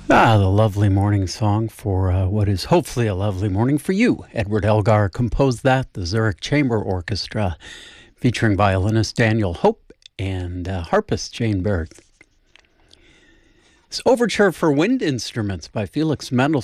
The lovely morning song for what is hopefully a lovely morning for you. Edward Elgar composed that, the Zurich Chamber Orchestra, featuring violinist Daniel Hope and harpist Jane Berg. It's Overture for Wind Instruments by Felix Mendelssohn.